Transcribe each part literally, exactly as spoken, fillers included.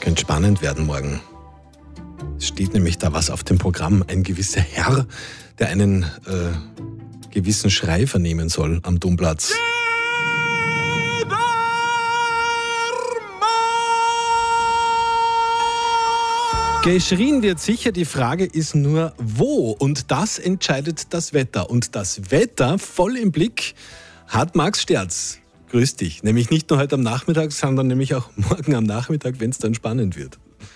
Könnte spannend werden morgen. Es steht nämlich da was auf dem Programm. Ein gewisser Herr, der einen äh, gewissen Schrei vernehmen soll am Domplatz. Geschrien wird sicher, die Frage ist nur, wo? Und das entscheidet das Wetter. Und das Wetter voll im Blick hat Max Sterz. Grüß dich. Nämlich nicht nur heute am Nachmittag, sondern nämlich auch morgen am Nachmittag, wenn es dann spannend wird.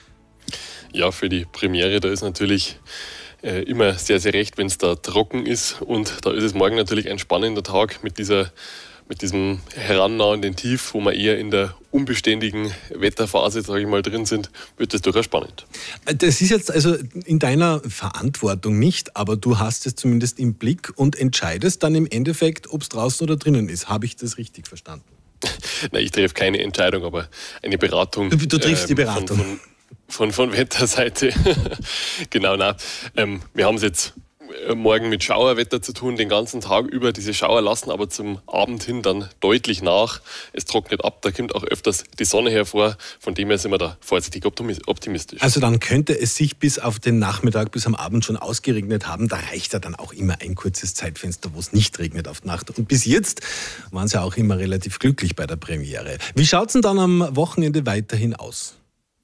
Ja, für die Premiere, da ist natürlich äh, immer sehr, sehr recht, wenn es da trocken ist. Und da ist es morgen natürlich ein spannender Tag mit dieser mit diesem herannahenden Tief, wo wir eher in der unbeständigen Wetterphase, sage ich mal, drin sind, wird das durchaus spannend. Das ist jetzt also in deiner Verantwortung nicht, aber du hast es zumindest im Blick und entscheidest dann im Endeffekt, ob es draußen oder drinnen ist. Habe ich das richtig verstanden? Nein, ich treffe keine Entscheidung, aber eine Beratung. Du, du triffst ähm, die Beratung. Von, von, von, von Wetterseite. Genau, nein. Ähm, wir haben es jetzt morgen mit Schauerwetter zu tun, den ganzen Tag über. Diese Schauer lassen aber zum Abend hin dann deutlich nach. Es trocknet ab, da kommt auch öfters die Sonne hervor. Von dem her sind wir da vorsichtig optimistisch. Also dann könnte es sich bis auf den Nachmittag, bis am Abend schon ausgeregnet haben. Da reicht ja dann auch immer ein kurzes Zeitfenster, wo es nicht regnet auf die Nacht. Und bis jetzt waren sie auch immer relativ glücklich bei der Premiere. Wie schaut es denn dann am Wochenende weiterhin aus?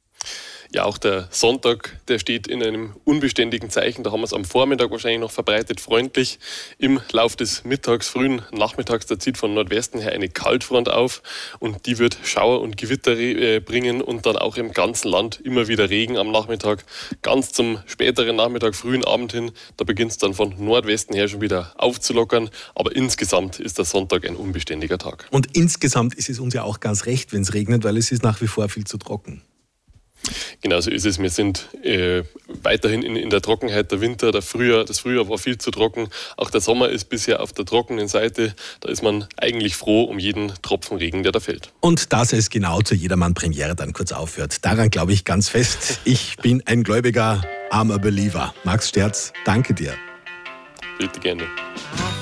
Ja, auch der Sonntag, der steht in einem unbeständigen Zeichen. Da haben wir es am Vormittag wahrscheinlich noch verbreitet freundlich. Im Lauf des Mittags, frühen Nachmittags, da zieht von Nordwesten her eine Kaltfront auf und die wird Schauer und Gewitter äh, bringen und dann auch im ganzen Land immer wieder Regen am Nachmittag. Ganz zum späteren Nachmittag, frühen Abend hin, da beginnt es dann von Nordwesten her schon wieder aufzulockern. Aber insgesamt ist der Sonntag ein unbeständiger Tag. Und insgesamt ist es uns ja auch ganz recht, wenn es regnet, weil es ist nach wie vor viel zu trocken. Genau so ist es. Wir sind äh, weiterhin in, in der Trockenheit. Der Winter, der Frühjahr, das Frühjahr war viel zu trocken. Auch der Sommer ist bisher auf der trockenen Seite. Da ist man eigentlich froh um jeden Tropfen Regen, der da fällt. Und dass es genau zur Jedermann-Premiere dann kurz aufhört. Daran glaube ich ganz fest. Ich bin ein gläubiger, armer Believer. Max Sterz, danke dir. Bitte gerne.